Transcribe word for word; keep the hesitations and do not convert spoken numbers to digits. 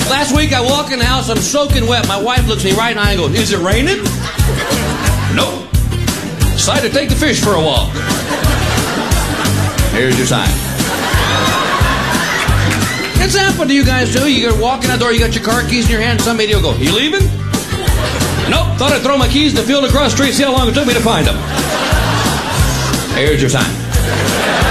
Last week I walk in the house, I'm soaking wet. My wife looks me right in the eye and goes, "Is it raining?" Nope. Decided to take the fish for a walk. Here's your sign. It's happened to you guys too. You go walking out the door, you got your car keys in your hand, some idiot will go, "You leaving?" Nope. Thought I'd throw my keys in the field across the street, see how long it took me to find them. Here's your sign.